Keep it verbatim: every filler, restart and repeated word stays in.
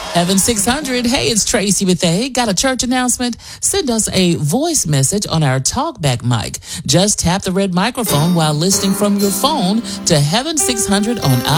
Heaven six hundred, hey, it's Tracy with A. Got a church announcement? Send us a voice message on our talkback mic. Just tap the red microphone while listening from your phone to Heaven six hundred on